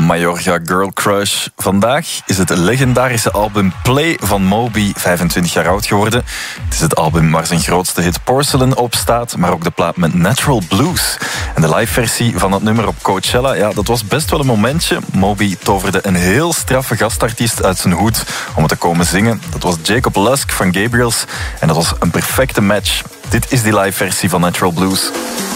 Majorga Girl Crush. Vandaag is het legendarische album Play van Moby 25 jaar oud geworden. Het is het album waar zijn grootste hit Porcelain op staat, maar ook de plaat met Natural Blues. En de live versie van dat nummer op Coachella, ja, dat was best wel een momentje. Moby toverde een heel straffe gastartiest uit zijn hoed om het te komen zingen. Dat was Jacob Lusk van Gabriels en dat was een perfecte match. Dit is die live versie van Natural Blues.